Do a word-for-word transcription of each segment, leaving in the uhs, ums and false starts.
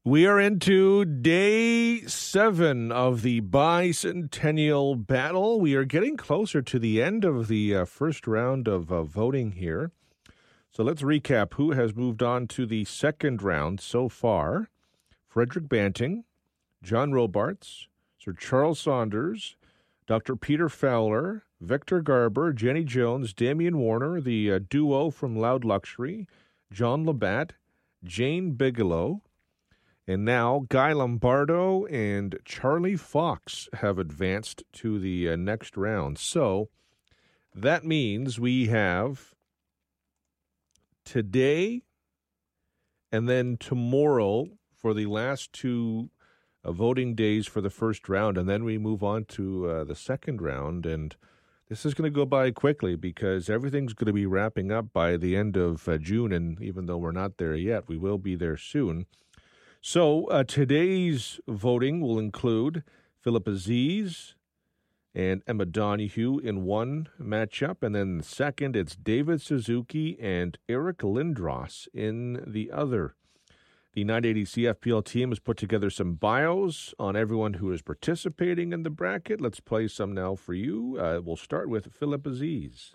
We are into day seven of the bicentennial battle. We are getting closer to the end of the uh, first round of uh, voting here. So let's recap who has moved on to the second round so far. Frederick Banting, John Robarts, Sir Charles Saunders, Doctor Peter Fowler, Victor Garber, Jenny Jones, Damian Warner, the uh, duo from Loud Luxury, John Labatt, Jane Bigelow, and now Guy Lombardo and Charlie Fox have advanced to the uh, next round. So that means we have today and then tomorrow for the last two uh, voting days for the first round, and then we move on to uh, the second round. And this is going to go by quickly because everything's going to be wrapping up by the end of uh, June, and even though we're not there yet, we will be there soon. So uh, today's voting will include Philip Aziz and Emma Donoghue in one matchup, and then the second, it's David Suzuki and Eric Lindros in the other. The nine eighty C F P L team has put together some bios on everyone who is participating in the bracket. Let's play some now for you. Uh, we'll start with Philip Aziz.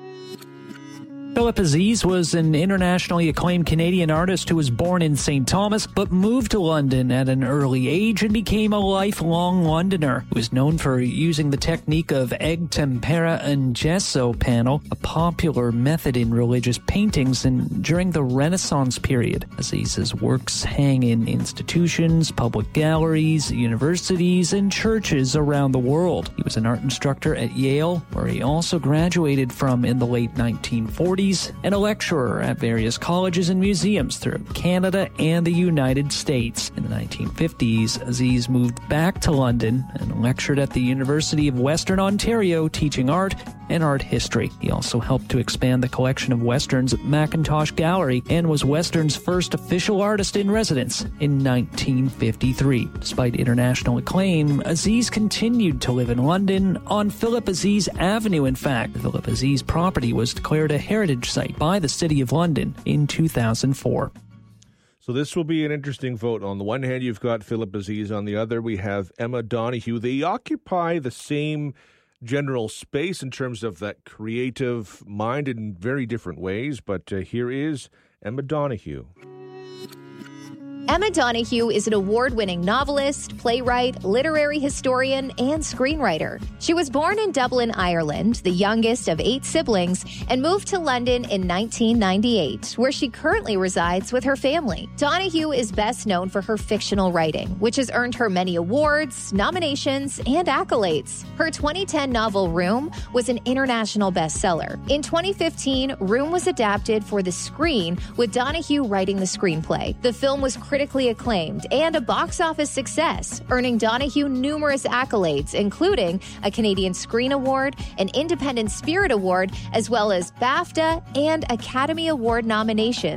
Philip Aziz was an internationally acclaimed Canadian artist who was born in Saint Thomas but moved to London at an early age and became a lifelong Londoner. He was known for using the technique of egg tempera and gesso panel, a popular method in religious paintings and during the Renaissance period. Aziz's works hang in institutions, public galleries, universities, and churches around the world. He was an art instructor at Yale, where he also graduated from in the late nineteen forties, and a lecturer at various colleges and museums throughout Canada and the United States. In the nineteen fifties, Aziz moved back to London and lectured at the University of Western Ontario, teaching art and art history. He also helped to expand the collection of Western's Mackintosh Gallery and was Western's first official artist in residence in nineteen fifty-three. Despite international acclaim, Aziz continued to live in London on Philip Aziz Avenue. In fact, the Philip Aziz property was declared a heritage site by the City of London in two thousand four. So this will be an interesting vote. On the one hand, you've got Philip Aziz. On the other, we have Emma Donoghue. They occupy the same general space in terms of that creative mind in very different ways. But uh, here is Emma Donoghue. Emma Donoghue is an award-winning novelist, playwright, literary historian, and screenwriter. She was born in Dublin, Ireland, the youngest of eight siblings, and moved to London in nineteen ninety-eight, where she currently resides with her family. Donoghue is best known for her fictional writing, which has earned her many awards, nominations, and accolades. Her twenty ten novel Room was an international bestseller. In twenty fifteen, Room was adapted for the screen, with Donoghue writing the screenplay. The film was critically acclaimed and a box office success, earning Donoghue numerous accolades, including a Canadian Screen Award, an Independent Spirit Award, as well as BAFTA and Academy Award nominations.